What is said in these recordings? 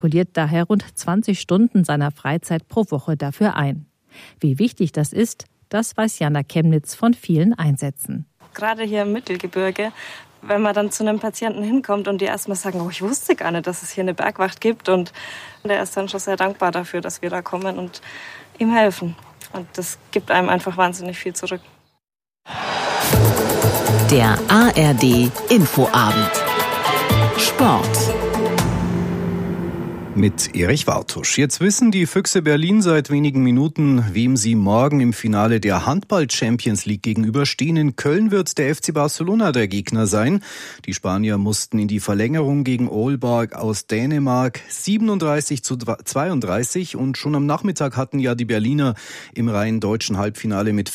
poliert daher rund 20 Stunden seiner Freizeit pro Woche dafür ein. Wie wichtig das ist, das weiß Jana Chemnitz von vielen Einsätzen. Gerade hier im Mittelgebirge, wenn man dann zu einem Patienten hinkommt und die erstmal sagen, ich wusste gar nicht, dass es hier eine Bergwacht gibt. Und der ist dann schon sehr dankbar dafür, dass wir da kommen und ihm helfen. Und das gibt einem einfach wahnsinnig viel zurück. Der ARD Infoabend. Sport. Mit Erich Wartusch. Jetzt wissen die Füchse Berlin seit wenigen Minuten, wem sie morgen im Finale der Handball-Champions League gegenüberstehen. In Köln wird der FC Barcelona der Gegner sein. Die Spanier mussten in die Verlängerung gegen Aalborg aus Dänemark 37:32 und schon am Nachmittag hatten ja die Berliner im rein deutschen Halbfinale mit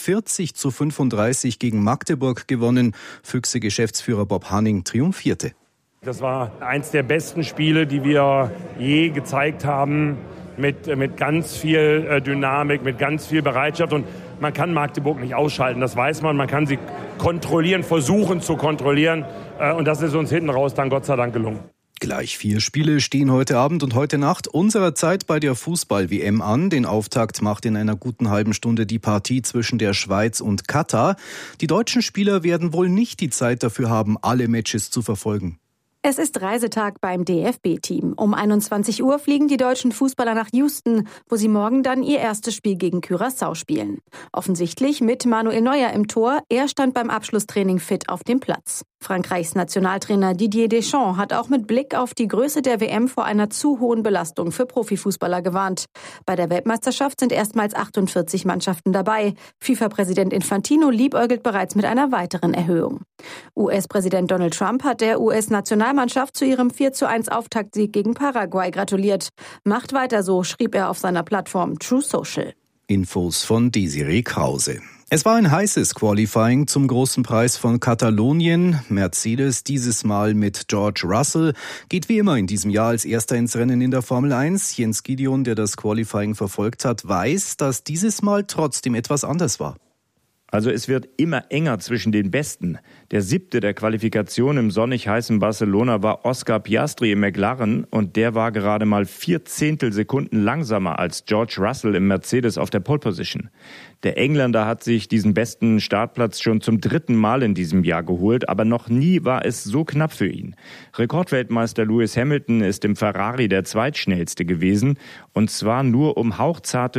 40:35 gegen Magdeburg gewonnen. Füchse-Geschäftsführer Bob Hanning triumphierte. Das war eins der besten Spiele, die wir je gezeigt haben, mit ganz viel Dynamik, mit ganz viel Bereitschaft. Und man kann Magdeburg nicht ausschalten, das weiß man. Man kann sie kontrollieren, versuchen zu kontrollieren. Und das ist uns hinten raus dann Gott sei Dank gelungen. Gleich 4 Spiele stehen heute Abend und heute Nacht unserer Zeit bei der Fußball-WM an. Den Auftakt macht in einer guten halben Stunde die Partie zwischen der Schweiz und Katar. Die deutschen Spieler werden wohl nicht die Zeit dafür haben, alle Matches zu verfolgen. Es ist Reisetag beim DFB-Team. Um 21 Uhr fliegen die deutschen Fußballer nach Houston, wo sie morgen dann ihr erstes Spiel gegen Curaçao spielen. Offensichtlich mit Manuel Neuer im Tor. Er stand beim Abschlusstraining fit auf dem Platz. Frankreichs Nationaltrainer Didier Deschamps hat auch mit Blick auf die Größe der WM vor einer zu hohen Belastung für Profifußballer gewarnt. Bei der Weltmeisterschaft sind erstmals 48 Mannschaften dabei. FIFA-Präsident Infantino liebäugelt bereits mit einer weiteren Erhöhung. US-Präsident Donald Trump hat der US-Nationalmannschaft zu ihrem 4:1 Auftaktsieg gegen Paraguay gratuliert. Macht weiter so, schrieb er auf seiner Plattform True Social. Infos von Desiree Krause. Es war ein heißes Qualifying zum großen Preis von Katalonien. Mercedes dieses Mal mit George Russell geht wie immer in diesem Jahr als Erster ins Rennen in der Formel 1. Jens Gideon, der das Qualifying verfolgt hat, weiß, dass dieses Mal trotzdem etwas anders war. Also es wird immer enger zwischen den Besten. Der 7. der Qualifikation im sonnig heißen Barcelona war Oscar Piastri im McLaren und der war gerade mal 0,4 Sekunden langsamer als George Russell im Mercedes auf der Pole Position. Der Engländer hat sich diesen besten Startplatz schon zum 3. Mal in diesem Jahr geholt, aber noch nie war es so knapp für ihn. Rekordweltmeister Lewis Hamilton ist im Ferrari der zweitschnellste gewesen und zwar nur um hauchzarte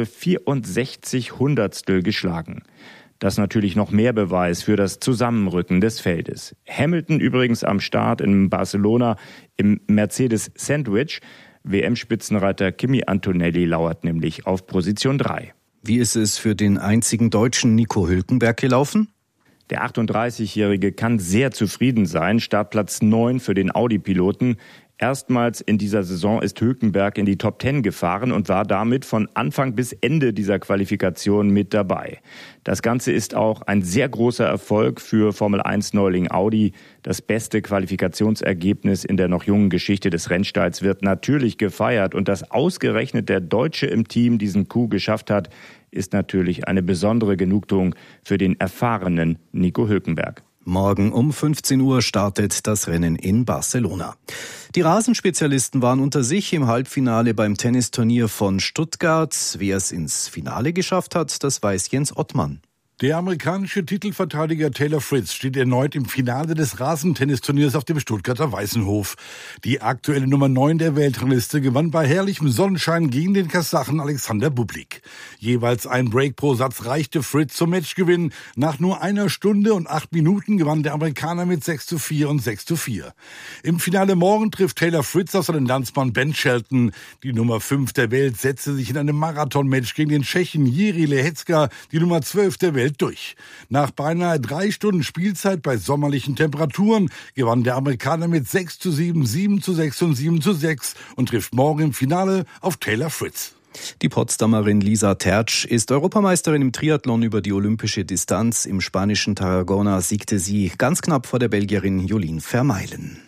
64 Hundertstel geschlagen. Das natürlich noch mehr Beweis für das Zusammenrücken des Feldes. Hamilton übrigens am Start in Barcelona im Mercedes Sandwich. WM-Spitzenreiter Kimi Antonelli lauert nämlich auf Position 3. Wie ist es für den einzigen Deutschen Nico Hülkenberg gelaufen? Der 38-Jährige kann sehr zufrieden sein. Startplatz 9 für den Audi-Piloten. Erstmals in dieser Saison ist Hülkenberg in die Top 10 gefahren und war damit von Anfang bis Ende dieser Qualifikation mit dabei. Das Ganze ist auch ein sehr großer Erfolg für Formel-1-Neuling Audi. Das beste Qualifikationsergebnis in der noch jungen Geschichte des Rennstalls wird natürlich gefeiert. Und dass ausgerechnet der Deutsche im Team diesen Coup geschafft hat, ist natürlich eine besondere Genugtuung für den erfahrenen Nico Hülkenberg. Morgen um 15 Uhr startet das Rennen in Barcelona. Die Rasenspezialisten waren unter sich im Halbfinale beim Tennisturnier von Stuttgart. Wer es ins Finale geschafft hat, das weiß Jens Ottmann. Der amerikanische Titelverteidiger Taylor Fritz steht erneut im Finale des Rasentennisturniers auf dem Stuttgarter Weißenhof. Die aktuelle Nummer 9 der Weltrangliste gewann bei herrlichem Sonnenschein gegen den Kasachen Alexander Bublik. Jeweils ein Break pro Satz reichte Fritz zum Matchgewinn. Nach nur 1 Stunde und 8 Minuten gewann der Amerikaner mit 6:4 und 6:4. Im Finale morgen trifft Taylor Fritz auf seinen Landsmann Ben Shelton. Die Nummer 5 der Welt setzte sich in einem Marathonmatch gegen den Tschechen Jiří Lehecka, die Nummer 12 der Welt, durch. Nach beinahe 3 Stunden Spielzeit bei sommerlichen Temperaturen gewann der Amerikaner mit 6:7, 7:6 und 7:6 und trifft morgen im Finale auf Taylor Fritz. Die Potsdamerin Lisa Tertsch ist Europameisterin im Triathlon über die olympische Distanz. Im spanischen Tarragona siegte sie ganz knapp vor der Belgierin Jolien Vermeilen.